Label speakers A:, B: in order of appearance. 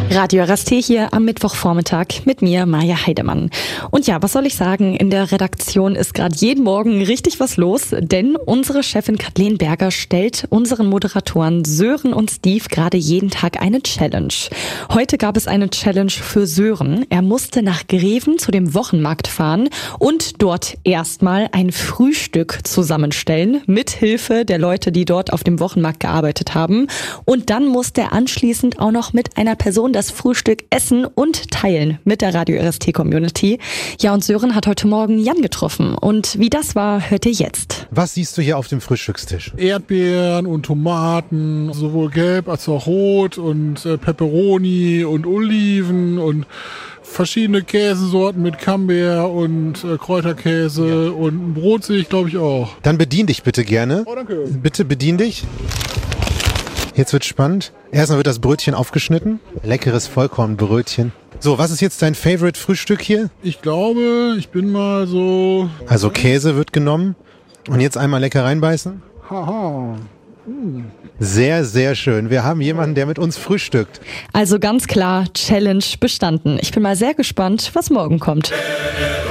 A: Radio RST hier am Mittwochvormittag mit mir, Maja Heidemann. Und ja, was soll ich sagen, in der Redaktion ist gerade jeden Morgen richtig was los, denn unsere Chefin Kathleen Berger stellt unseren Moderatoren Sören und Steve gerade jeden Tag eine Challenge. Heute gab es eine Challenge für Sören. Er musste nach Greven zu dem Wochenmarkt fahren und dort erstmal ein Frühstück zusammenstellen, mit Hilfe der Leute, die dort auf dem Wochenmarkt gearbeitet haben. Und dann musste er anschließend auch noch mit einer Person das Frühstück essen und teilen mit der Radio RST Community. Ja, und Sören hat heute Morgen Jan getroffen. Und wie das war, hört ihr jetzt.
B: Was siehst du hier auf dem Frühstückstisch?
C: Erdbeeren und Tomaten, sowohl gelb als auch rot und Peperoni und Oliven und verschiedene Käsesorten mit Camembert und Kräuterkäse und ein Brot sehe ich, glaube ich, auch.
B: Dann bedien dich bitte gerne.
C: Oh, danke.
B: Bitte bedien dich. Jetzt wird's spannend. Erstmal wird das Brötchen aufgeschnitten. Leckeres Vollkornbrötchen. So, was ist jetzt dein Favorite-Frühstück hier?
C: Ich glaube, ich bin mal so...
B: Also Käse wird genommen. Und jetzt einmal lecker reinbeißen.
C: Haha.
B: Sehr, sehr schön. Wir haben jemanden, der mit uns frühstückt.
A: Also ganz klar, Challenge bestanden. Ich bin mal sehr gespannt, was morgen kommt.